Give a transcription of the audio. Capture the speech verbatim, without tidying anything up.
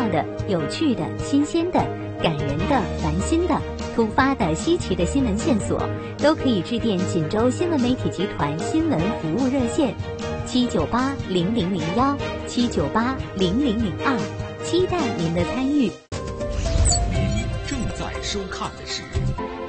要的、有趣的、新鲜的、感人的、烦心的、突发的、稀奇的新闻线索，都可以致电锦州新闻媒体集团新闻服务热线七九八零零零幺七九八零零零二，期待您的参与。 您正在收看的是